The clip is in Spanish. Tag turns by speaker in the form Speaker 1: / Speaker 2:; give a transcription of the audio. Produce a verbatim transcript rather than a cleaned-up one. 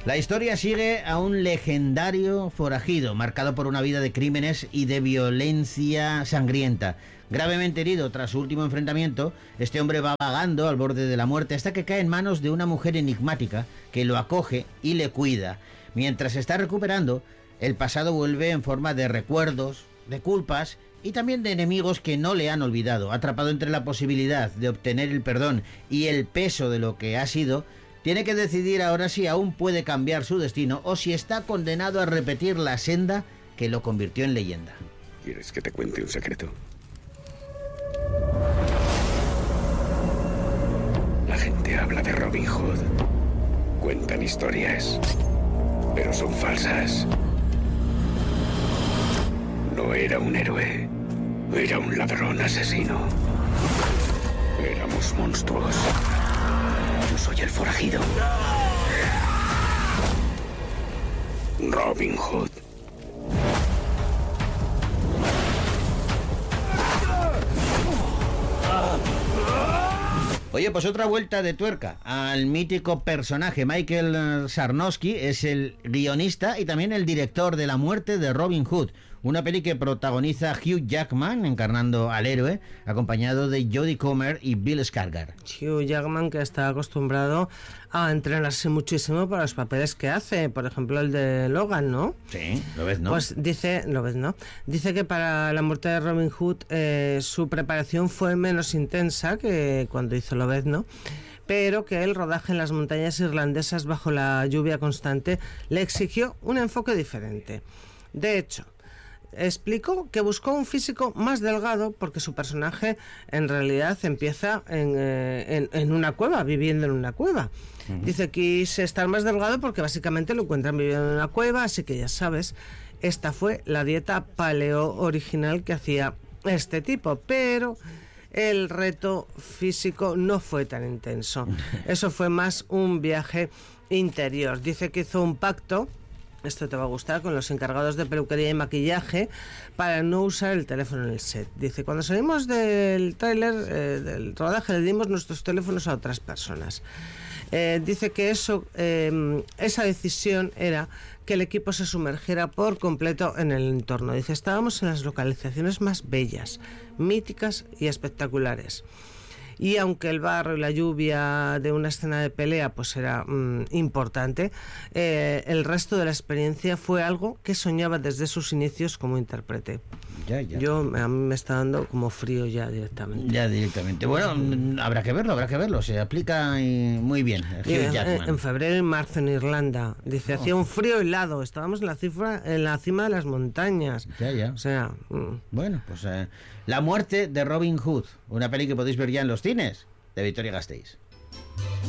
Speaker 1: La historia sigue a un legendario forajido, marcado por una vida de crímenes y de violencia sangrienta. Gravemente herido tras su último enfrentamiento, este hombre va vagando al borde de la muerte hasta que cae en manos de una mujer enigmática que lo acoge y le cuida. Mientras se está recuperando, el pasado vuelve en forma de recuerdos, de culpas y también de enemigos que no le han olvidado. Atrapado entre la posibilidad de obtener el perdón y el peso de lo que ha sido, tiene que decidir ahora si aún puede cambiar su destino o si está condenado a repetir la senda que lo convirtió en leyenda.
Speaker 2: ¿Quieres que te cuente un secreto? La gente habla de Robin Hood. Cuentan historias, pero son falsas. No era un héroe. Era un ladrón asesino. Éramos monstruos. Yo soy el forajido. Robin Hood.
Speaker 1: Oye, pues otra vuelta de tuerca al mítico personaje. Michael Sarnowski es el guionista y también el director de La muerte de Robin Hood, una peli que protagoniza Hugh Jackman encarnando al héroe, acompañado de Jodie Comer y Bill Skarsgård.
Speaker 3: Hugh Jackman, que está acostumbrado a entrenarse muchísimo para los papeles que hace, por ejemplo el de Logan, ¿no?
Speaker 1: Sí, lo ves, ¿no?
Speaker 3: Pues dice, lo ves, ¿no? Dice que para La muerte de Robin Hood eh, su preparación fue menos intensa que cuando hizo Lobezno, pero que el rodaje en las montañas irlandesas bajo la lluvia constante le exigió un enfoque diferente. De hecho, explicó que buscó un físico más delgado porque su personaje en realidad empieza en, eh, en, en una cueva, viviendo en una cueva. Uh-huh. Dice que quise estar más delgado porque básicamente lo encuentran viviendo en una cueva, así que ya sabes, esta fue la dieta paleo original que hacía este tipo, pero el reto físico no fue tan intenso. Eso fue más un viaje interior. Dice que hizo un pacto, esto te va a gustar, con los encargados de peluquería y maquillaje para no usar el teléfono en el set. Dice, cuando salimos del tráiler, eh, del rodaje, le dimos nuestros teléfonos a otras personas. Eh, dice que eso, eh, esa decisión era que el equipo se sumergiera por completo en el entorno. Dice, estábamos en las localizaciones más bellas, míticas y espectaculares. Y aunque el barro y la lluvia de una escena de pelea pues era mmm, importante, eh, el resto de la experiencia fue algo que soñaba desde sus inicios como intérprete.
Speaker 1: Ya, ya.
Speaker 3: Yo, a mí me está dando como frío ya directamente.
Speaker 1: Ya directamente. Bueno, habrá que verlo, habrá que verlo. Se aplica y muy bien.
Speaker 3: Hugh Jackman. En febrero y marzo en Irlanda. Dice, oh. hacía un frío helado. Estábamos en la, cifra, en la cima de las montañas.
Speaker 1: Ya, ya.
Speaker 3: O sea... Mmm.
Speaker 1: Bueno, pues eh, La muerte de Robin Hood. Una peli que podéis ver ya en los cines de Vitoria Gasteiz.